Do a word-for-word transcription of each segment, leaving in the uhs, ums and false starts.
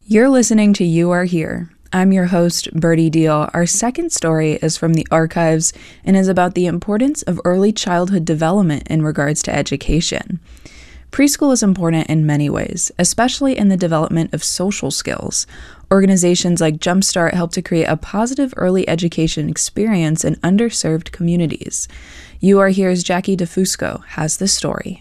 You're listening to You Are Here. I'm your host, Birdie Deal. Our second story is from the archives and is about the importance of early childhood development in regards to education. Preschool is important in many ways, especially in the development of social skills. Organizations like Jumpstart help to create a positive early education experience in underserved communities. You Are Here's Jackie DeFusco has the story.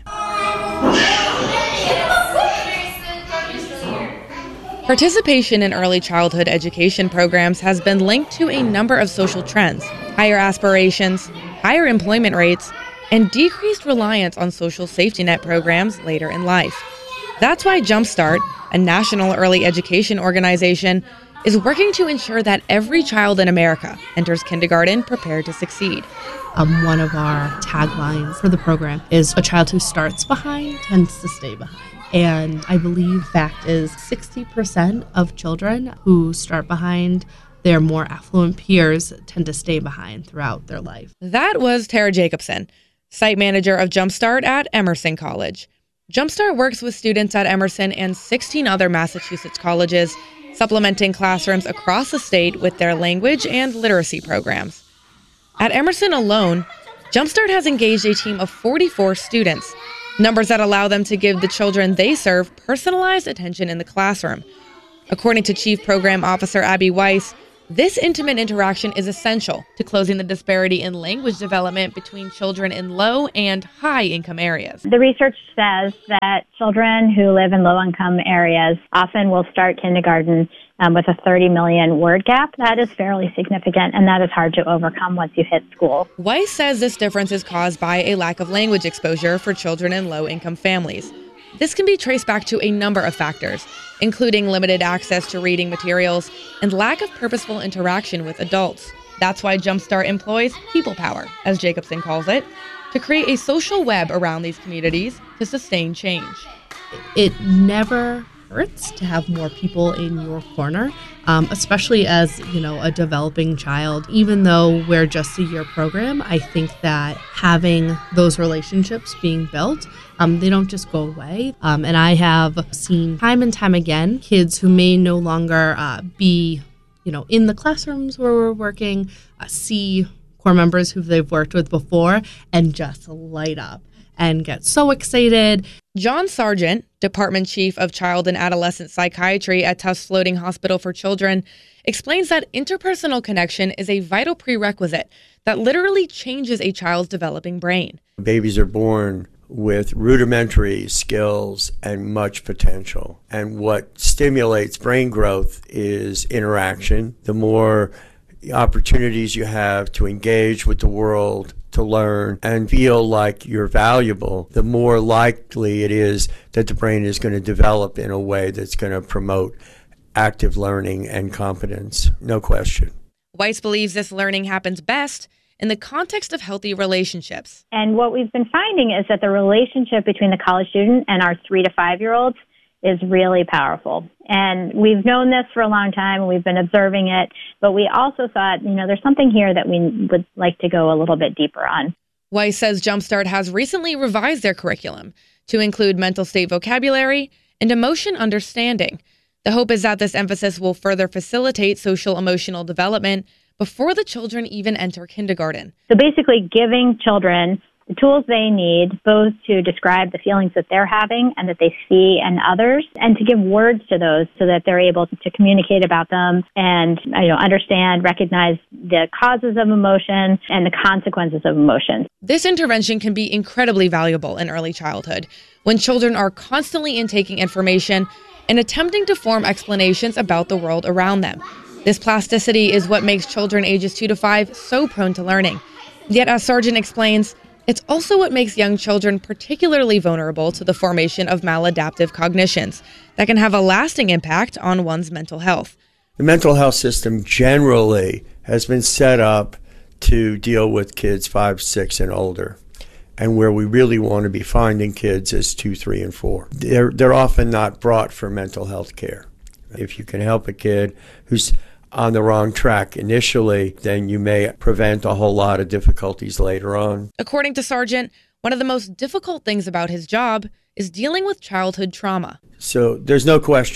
Participation in early childhood education programs has been linked to a number of social trends: higher aspirations, higher employment rates, and decreased reliance on social safety net programs later in life. That's why Jumpstart, a national early education organization, is working to ensure that every child in America enters kindergarten prepared to succeed. Um, one of our taglines for the program is "A child who starts behind tends to stay behind." And I believe fact is sixty percent of children who start behind their more affluent peers tend to stay behind throughout their life. That was Tara Jacobson, site manager of Jumpstart at Emerson College. Jumpstart works with students at Emerson and sixteen other Massachusetts colleges, supplementing classrooms across the state with their language and literacy programs. At Emerson alone, Jumpstart has engaged a team of forty-four students, numbers that allow them to give the children they serve personalized attention in the classroom. According to Chief Program Officer Abby Weiss, this intimate interaction is essential to closing the disparity in language development between children in low and high income areas. The research says that children who live in low income areas often will start kindergarten um, with a thirty million word gap. That is fairly significant, and that is hard to overcome once you hit school. Weiss says this difference is caused by a lack of language exposure for children in low income families. This can be traced back to a number of factors, including limited access to reading materials and lack of purposeful interaction with adults. That's why Jumpstart employs people power, as Jacobson calls it, to create a social web around these communities to sustain change. It never hurts to have more people in your corner, um, especially as, you know, a developing child. Even though we're just a year program, I think that having those relationships being built, um, they don't just go away. Um, and I have seen time and time again kids who may no longer uh, be, you know, in the classrooms where we're working, uh, see core members who they've worked with before and just light up and get so excited. John Sargent, Department Chief of Child and Adolescent Psychiatry at Tufts Floating Hospital for Children, explains that interpersonal connection is a vital prerequisite that literally changes a child's developing brain. Babies are born with rudimentary skills and much potential. And what stimulates brain growth is interaction. The more opportunities you have to engage with the world, to learn and feel like you're valuable, the more likely it is that the brain is going to develop in a way that's going to promote active learning and competence. No question. Weiss believes this learning happens best in the context of healthy relationships. And what we've been finding is that the relationship between the college student and our three to five year olds is really powerful. And we've known this for a long time, and we've been observing it, but we also thought, you know, there's something here that we would like to go a little bit deeper on. Weiss says Jumpstart has recently revised their curriculum to include mental state vocabulary and emotion understanding. The hope is that this emphasis will further facilitate social emotional development before the children even enter kindergarten. So basically giving children the tools they need both to describe the feelings that they're having and that they see in others, and to give words to those so that they're able to communicate about them and, you know, understand, recognize the causes of emotion and the consequences of emotion. This intervention can be incredibly valuable in early childhood when children are constantly intaking information and attempting to form explanations about the world around them. This plasticity is what makes children ages two to five so prone to learning. Yet, as Sargent explains, it's also what makes young children particularly vulnerable to the formation of maladaptive cognitions that can have a lasting impact on one's mental health. The mental health system generally has been set up to deal with kids five, six, and older. And where we really want to be finding kids is two, three, and four. They're, they're often not brought for mental health care. If you can help a kid who's on the wrong track initially, then you may prevent a whole lot of difficulties later on. According to Sargent, one of the most difficult things about his job is dealing with childhood trauma. So there's no question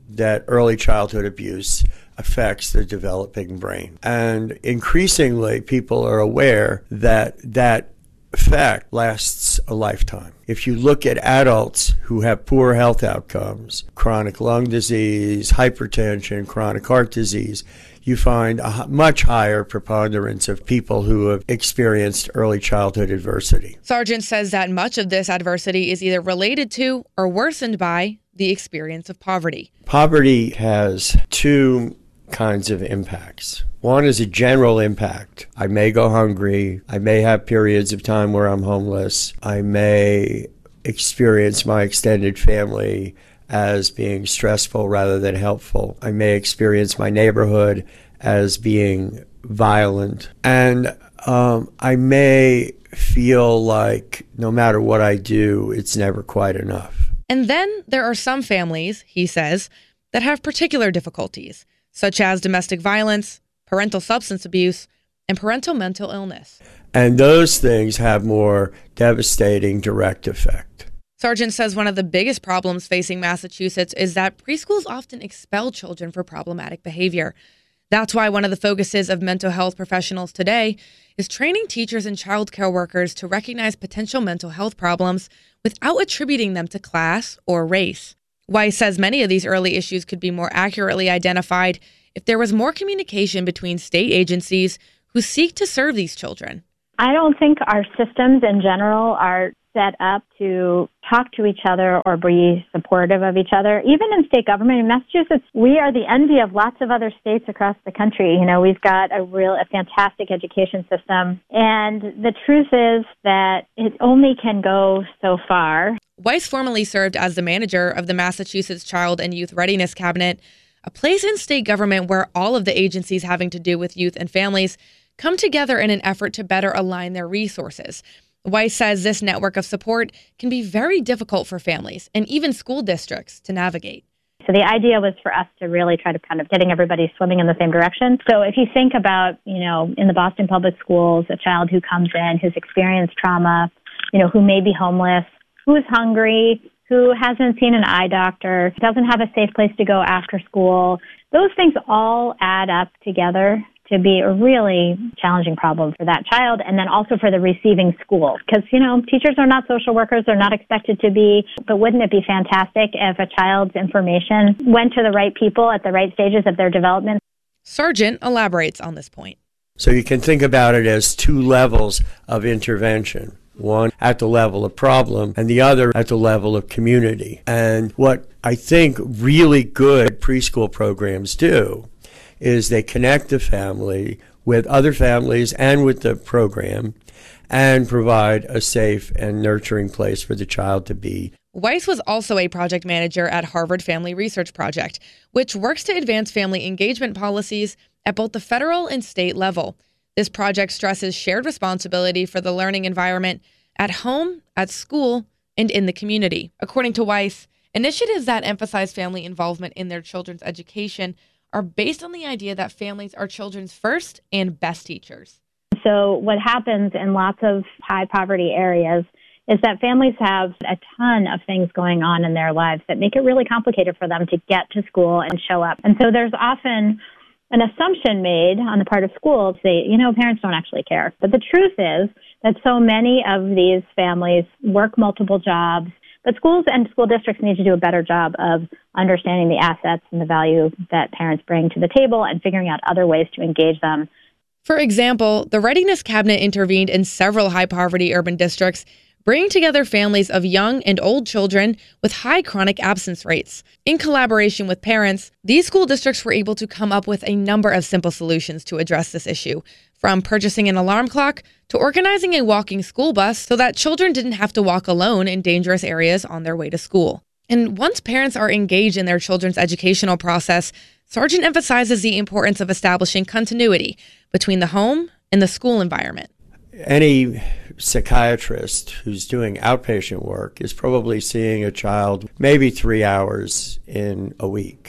that early childhood abuse affects the developing brain. And increasingly, people are aware that that effect lasts a lifetime. If you look at adults who have poor health outcomes, chronic lung disease, hypertension, chronic heart disease, you find a much higher preponderance of people who have experienced early childhood adversity. Sargent says that much of this adversity is either related to or worsened by the experience of poverty. Poverty has two kinds of impacts. One is a general impact. I may go hungry. I may have periods of time where I'm homeless. I may experience my extended family as being stressful rather than helpful. I may experience my neighborhood as being violent. And um, I may feel like no matter what I do, it's never quite enough. And then there are some families, he says, that have particular difficulties, such as domestic violence, parental substance abuse, and parental mental illness. And those things have more devastating direct effect. Sargent says one of the biggest problems facing Massachusetts is that preschools often expel children for problematic behavior. That's why one of the focuses of mental health professionals today is training teachers and child care workers to recognize potential mental health problems without attributing them to class or race. Weiss says many of these early issues could be more accurately identified if there was more communication between state agencies who seek to serve these children. I don't think our systems in general are set up to talk to each other or be supportive of each other. Even in state government in Massachusetts, we are the envy of lots of other states across the country. You know, we've got a real, a fantastic education system. And the truth is that it only can go so far. Weiss formerly served as the manager of the Massachusetts Child and Youth Readiness Cabinet, a place in state government where all of the agencies having to do with youth and families come together in an effort to better align their resources. Weiss says this network of support can be very difficult for families and even school districts to navigate. So the idea was for us to really try to kind of getting everybody swimming in the same direction. So if you think about, you know, in the Boston Public Schools, a child who comes in, who's experienced trauma, you know, who may be homeless, who's hungry, who hasn't seen an eye doctor, doesn't have a safe place to go after school, those things all add up together to be a really challenging problem for that child and then also for the receiving school. Because, you know, teachers are not social workers, they're not expected to be, but wouldn't it be fantastic if a child's information went to the right people at the right stages of their development? Sargent elaborates on this point. So you can think about it as two levels of intervention. One at the level of problem and the other at the level of community. And what I think really good preschool programs do is they connect the family with other families and with the program and provide a safe and nurturing place for the child to be. Weiss was also a project manager at Harvard Family Research Project, which works to advance family engagement policies at both the federal and state level. This project stresses shared responsibility for the learning environment at home, at school, and in the community. According to Weiss, initiatives that emphasize family involvement in their children's education are based on the idea that families are children's first and best teachers. So what happens in lots of high poverty areas is that families have a ton of things going on in their lives that make it really complicated for them to get to school and show up. And so there's often an assumption made on the part of schools, say, you know, parents don't actually care. But the truth is that so many of these families work multiple jobs, but schools and school districts need to do a better job of understanding the assets and the value that parents bring to the table and figuring out other ways to engage them. For example, the Readiness Cabinet intervened in several high-poverty urban districts, bringing together families of young and old children with high chronic absence rates. In collaboration with parents, these school districts were able to come up with a number of simple solutions to address this issue, from purchasing an alarm clock to organizing a walking school bus so that children didn't have to walk alone in dangerous areas on their way to school. And once parents are engaged in their children's educational process, Sargent emphasizes the importance of establishing continuity between the home and the school environment. Any psychiatrist who's doing outpatient work is probably seeing a child maybe three hours in a week.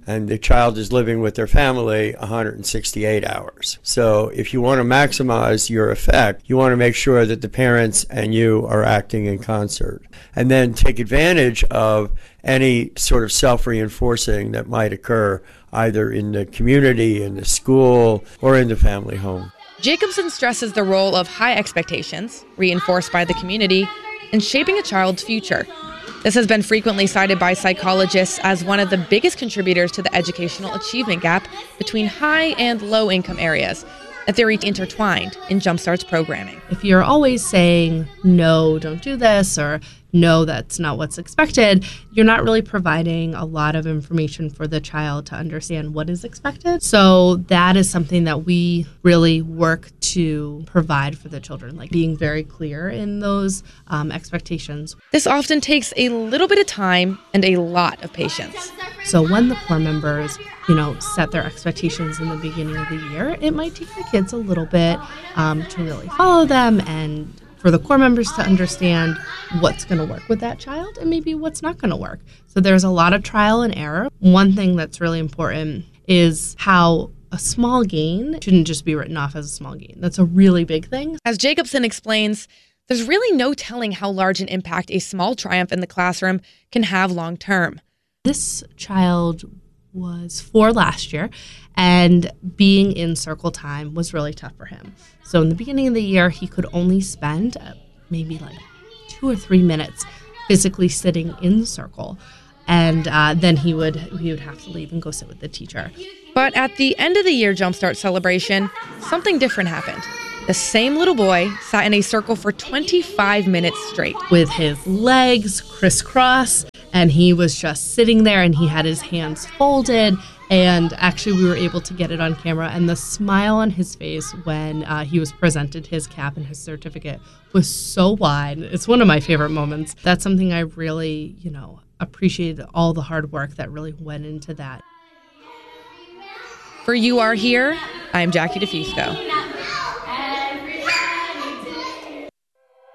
and the child is living with their family one hundred sixty-eight hours. So if you want to maximize your effect, you want to make sure that the parents and you are acting in concert, and then take advantage of any sort of self-reinforcing that might occur either in the community, in the school, or in the family home. Jacobson stresses the role of high expectations, reinforced by the community, in shaping a child's future. This has been frequently cited by psychologists as one of the biggest contributors to the educational achievement gap between high and low income areas, a theory intertwined in Jumpstart's programming. If you're always saying, no, don't do this, or no, that's not what's expected, you're not really providing a lot of information for the child to understand what is expected. So that is something that we really work to provide for the children, like being very clear in those um, expectations. This often takes a little bit of time and a lot of patience. So when the core members, you know, set their expectations in the beginning of the year, it might take the kids a little bit um, to really follow them, and for the core members to understand what's going to work with that child and maybe what's not going to work. So there's a lot of trial and error. One thing that's really important is how a small gain shouldn't just be written off as a small gain. That's a really big thing. As Jacobson explains, there's really no telling how large an impact a small triumph in the classroom can have long term. This child was four last year, and being in circle time was really tough for him. So in the beginning of the year, he could only spend uh, maybe like two or three minutes physically sitting in the circle, and uh, then he would he would have to leave and go sit with the teacher. But at the end of the year Jumpstart celebration, something different happened. The same little boy sat in a circle for twenty-five minutes straight, with his legs crisscross, and he was just sitting there, and he had his hands folded. And actually, we were able to get it on camera, and the smile on his face when uh, he was presented his cap and his certificate was so wide. It's one of my favorite moments. That's something I really, you know, appreciated, all the hard work that really went into that. For You Are Here, I'm Jackie DeFusco.